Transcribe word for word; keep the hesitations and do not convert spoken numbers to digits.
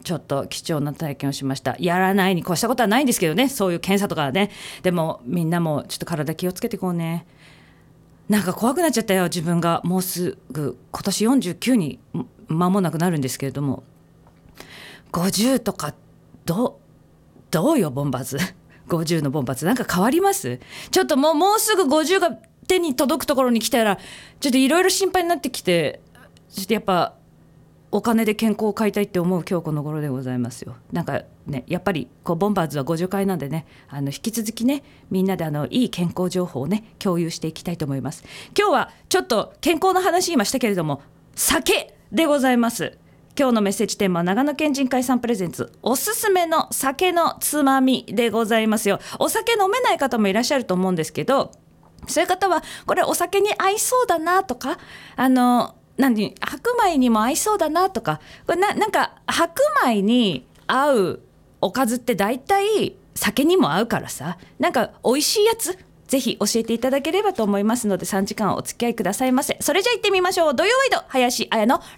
ちょっと貴重な体験をしました。やらないに越したことはないんですけどね、そういう検査とかはね。でもみんなもちょっと体気をつけていこうね。なんか怖くなっちゃったよ、自分がもうすぐ今年よんじゅうきゅうに間もなくなるんですけれども、ごじゅうとかどうどうよボンバーズごじゅうのボンバーズなんか変わります？ちょっともうもうすぐごじゅうが手に届くところに来たらちょっといろいろ心配になってきて、ちょっとやっぱお金で健康を買いたいって思う今日この頃でございますよ。なんかね、やっぱりこうボンバーズはごじゅっかいなんでね、あの引き続きね、みんなであのいい健康情報をね共有していきたいと思います。今日はちょっと健康の話今したけれども、酒でございます。今日のメッセージテーマは長野県人会さんプレゼンツおすすめの酒のつまみでございますよ。お酒飲めない方もいらっしゃると思うんですけど、そういう方はこれお酒に合いそうだなとか、あの何白米にも合いそうだなとか、これ な, なんか白米に合うおかずって大体酒にも合うからさ、なんか美味しいやつぜひ教えていただければと思いますので、さんじかんお付き合いくださいませ。それじゃ行ってみましょう。土曜ワイド林彩の